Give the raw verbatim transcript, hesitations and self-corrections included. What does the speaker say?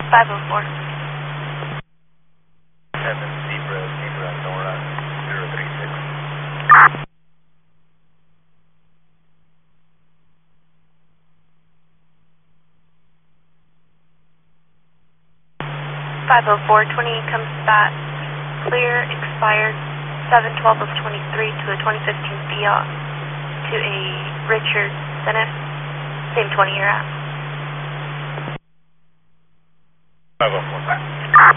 five oh four. seven Zebra, Zebra, Nora, zero three six. five oh four, twenty comes back clear, expired seven twelve of twenty-three to a twenty fifteen Fiat to a Richard Senate, same twenty year app. five oh four.